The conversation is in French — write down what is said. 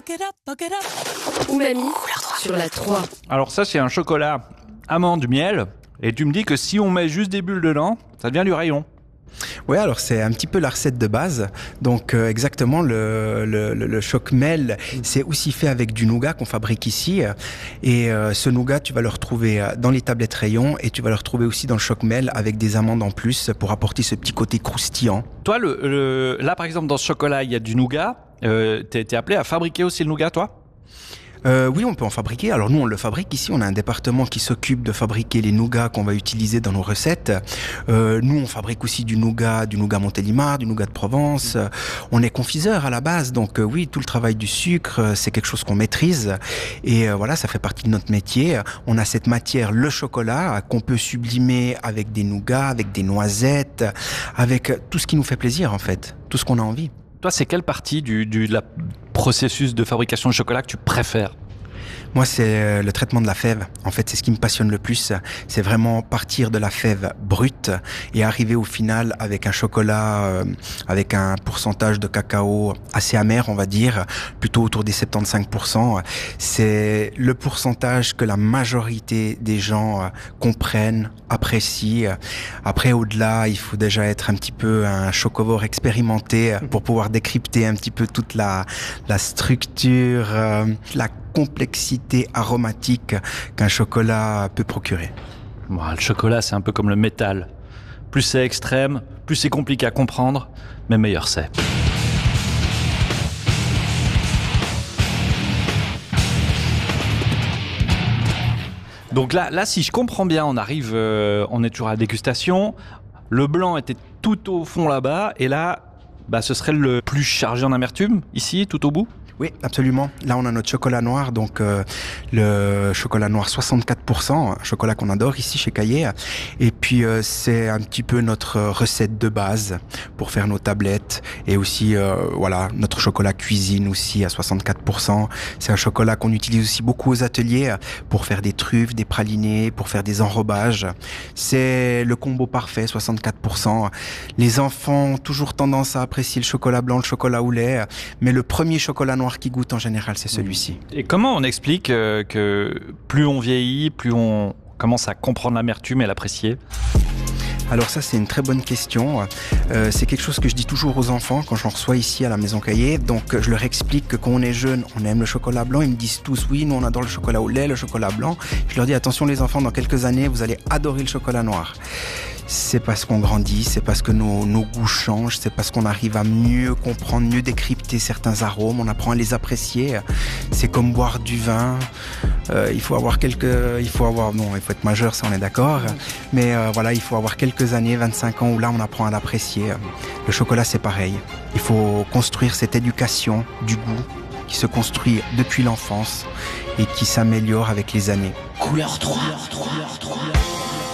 Umami sur la 3. Alors ça, c'est un chocolat amande miel. Et tu me dis que si on met juste des bulles dedans, ça devient du rayon. Oui, alors c'est un petit peu la recette de base. Donc exactement, le choc-mel, c'est aussi fait avec du nougat qu'on fabrique ici. Et ce nougat, tu vas le retrouver dans les tablettes rayons et tu vas le retrouver aussi dans le choc-mel avec des amandes en plus pour apporter ce petit côté croustillant. Toi, là par exemple, dans ce chocolat, il y a du nougat. T'es appelé à fabriquer aussi le nougat, toi ? Oui, on peut en fabriquer. Alors nous, on le fabrique ici. On a un département qui s'occupe de fabriquer les nougats qu'on va utiliser dans nos recettes. Nous, on fabrique aussi du nougat Montélimar, du nougat de Provence. On est confiseur à la base, donc oui, tout le travail du sucre, c'est quelque chose qu'on maîtrise. Et voilà, ça fait partie de notre métier. On a cette matière, le chocolat, qu'on peut sublimer avec des nougats, avec des noisettes, avec tout ce qui nous fait plaisir en fait, tout ce qu'on a envie. Toi, c'est quelle partie du processus de fabrication de chocolat que tu préfères ? Moi, c'est le traitement de la fève. En fait, c'est ce qui me passionne le plus. C'est vraiment partir de la fève brute et arriver au final avec un chocolat avec un pourcentage de cacao assez amer, on va dire, plutôt autour des 75%. C'est le pourcentage que la majorité des gens comprennent, apprécient. Après, au-delà, il faut déjà être un petit peu un chocovore expérimenté pour pouvoir décrypter un petit peu toute la structure, la complexité aromatique qu'un chocolat peut procurer. Bon, le chocolat, c'est un peu comme le métal. Plus c'est extrême, plus c'est compliqué à comprendre, mais meilleur c'est. Donc là, si je comprends bien, on est toujours à la dégustation. Le blanc était tout au fond là-bas, et là, ce serait le plus chargé en amertume, ici, tout au bout ? Oui, absolument. Là, on a notre chocolat noir, donc le chocolat noir 64%, un chocolat qu'on adore ici chez Caillé. Et puis, c'est un petit peu notre recette de base pour faire nos tablettes. Et aussi, voilà, notre chocolat cuisine aussi à 64%. C'est un chocolat qu'on utilise aussi beaucoup aux ateliers pour faire des truffes, des pralinés, pour faire des enrobages. C'est le combo parfait, 64%. Les enfants ont toujours tendance à apprécier le chocolat blanc, le chocolat au lait, mais le premier chocolat noir qui goûte en général, c'est celui-ci. Et comment on explique que plus on vieillit, plus on commence à comprendre l'amertume et l'apprécier ? Alors ça, c'est une très bonne question. C'est quelque chose que je dis toujours aux enfants quand j'en reçois ici à la Maison Caillé. Donc je leur explique que quand on est jeune, on aime le chocolat blanc. Ils me disent tous, oui, nous on adore le chocolat au lait, le chocolat blanc. Je leur dis, attention les enfants, dans quelques années, vous allez adorer le chocolat noir. C'est parce qu'on grandit, c'est parce que nos goûts changent, c'est parce qu'on arrive à mieux comprendre, mieux décrypter certains arômes, on apprend à les apprécier. C'est comme boire du vin. Il faut être majeur, ça on est d'accord. Mais voilà, il faut avoir quelques années, 25 ans, où là on apprend à l'apprécier. Le chocolat, c'est pareil. Il faut construire cette éducation du goût qui se construit depuis l'enfance et qui s'améliore avec les années. Couleur 3.